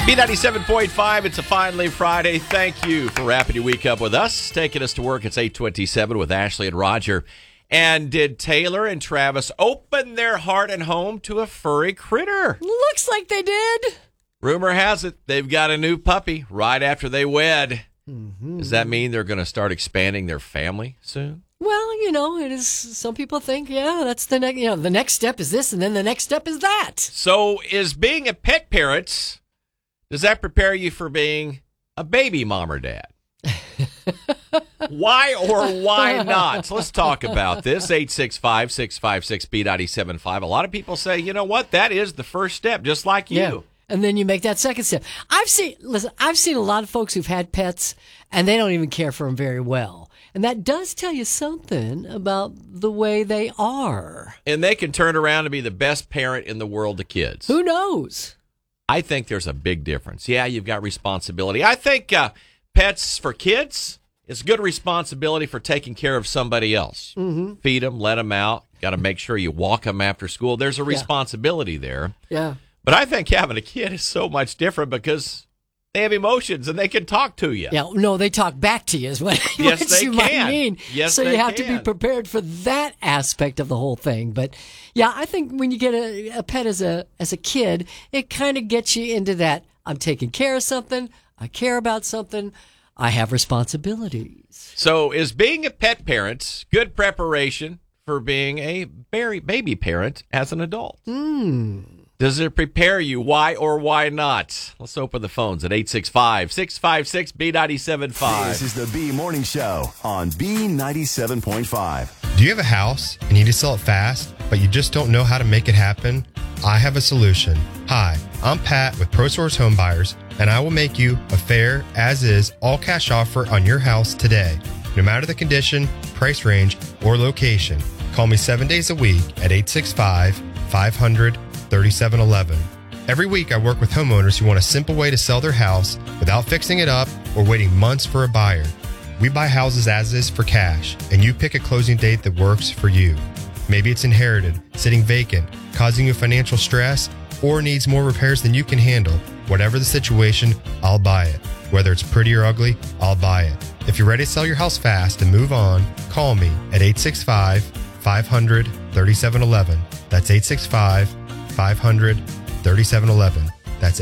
B97.5, it's a finally Friday. Thank you for wrapping your week up with us. Taking us to work, it's 8:27 with Ashley and Roger. And did Taylor and Travis open their heart and home to a furry critter? Looks like they did. Rumor has it they've got a new puppy right after they wed. Mm-hmm. Does that mean they're going to start expanding their family soon? Well, it is. Some people think, that's the next. The next step is this, and then the next step is that. So, is being a pet parent, does that prepare you for being a baby mom or dad? Why or why not? So let's talk about this. 865-656-B97.5. A lot of people say, you know what? That is the first step, just like you. Yeah. And then you make that second step. I've seen a lot of folks who've had pets, and they don't even care for them very well. And that does tell you something about the way they are. And they can turn around and be the best parent in the world to kids. Who knows? I think there's a big difference. Yeah, you've got responsibility. I think pets for kids is good responsibility for taking care of somebody else. Mm-hmm. Feed them, let them out. Got to make sure you walk them after school. There's a responsibility there. Yeah. But I think having a kid is so much different because they have emotions and they can talk to you. Yeah, no, they talk back to you is what, you might mean. Yes, so you have to be prepared for that aspect of the whole thing. But yeah, I think when you get a pet as a kid, it kind of gets you into that. I'm taking care of something. I care about something. I have responsibilities. So is being a pet parent good preparation for being a baby parent as an adult? Does it prepare you? Why or why not? Let's open the phones at 865-656-B97.5. This is the B Morning Show on B97.5. Do you have a house and you need to sell it fast, but you just don't know how to make it happen? I have a solution. Hi, I'm Pat with ProSource Home Buyers, and I will make you a fair, as-is, all-cash offer on your house today. No matter the condition, price range, or location, call me 7 days a week at 865-500-3711. Every week I work with homeowners who want a simple way to sell their house without fixing it up or waiting months for a buyer. We buy houses as is for cash, and you pick a closing date that works for you. Maybe it's inherited, sitting vacant, causing you financial stress, or needs more repairs than you can handle. Whatever the situation, I'll buy it. Whether it's pretty or ugly, I'll buy it. If you're ready to sell your house fast and move on, call me at 865-500-3711. That's 865-500-3711. That's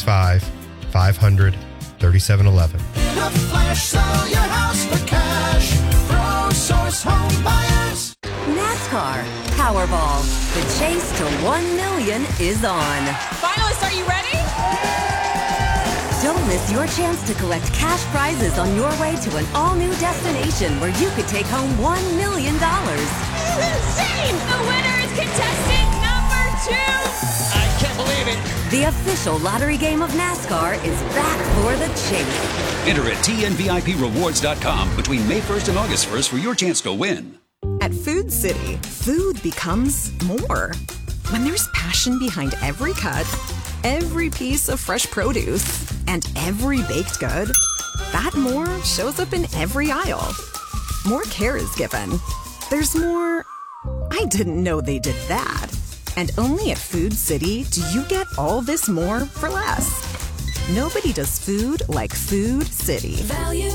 865-500-3711. In a flash, sell your house for cash. ProSource Home Buyers. NASCAR Powerball. The chase to 1 million is on. Finalists, are you ready? Don't miss your chance to collect cash prizes on your way to an all-new destination where you could take home $1 million. This is insane! The winner is contestant number 2! I can't believe it. The official lottery game of NASCAR is back for the chase. Enter at TNVIPrewards.com between May 1st and August 1st for your chance to win. At Food City, food becomes more. When there's passion behind every cut, every piece of fresh produce, and every baked good, that more shows up in every aisle. More care is given. There's more, I didn't know they did that. And only at Food City do you get all this more for less. Nobody does food like Food City.